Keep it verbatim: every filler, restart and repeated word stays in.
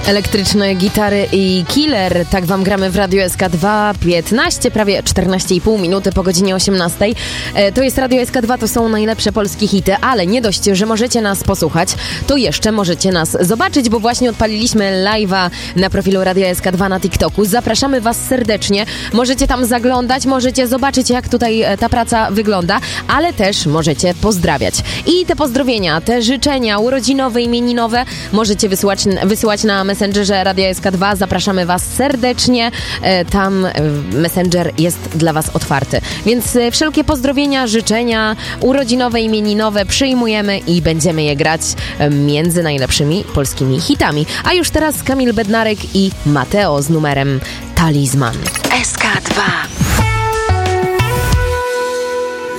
Elektryczne gitary i killer. Tak wam gramy w Radiu S K dwa. piętnaście, prawie czternaście i pół minuty po godzinie osiemnastej. E, to jest Radio S K dwa, to są najlepsze polskie hity, ale nie dość, że możecie nas posłuchać, to jeszcze możecie nas zobaczyć, bo właśnie odpaliliśmy live'a na profilu Radia S K dwa na TikToku. Zapraszamy was serdecznie. Możecie tam zaglądać, możecie zobaczyć, jak tutaj ta praca wygląda, ale też możecie pozdrawiać. I te pozdrowienia, te życzenia urodzinowe, imieninowe możecie wysyłać, wysyłać na Messengerze Radia S K dwa. Zapraszamy was serdecznie. Tam Messenger jest dla was otwarty. Więc wszelkie pozdrowienia, życzenia urodzinowe, imieninowe przyjmujemy i będziemy je grać między najlepszymi polskimi hitami. A już teraz Kamil Bednarek i Mateo z numerem Talizman. S K dwa.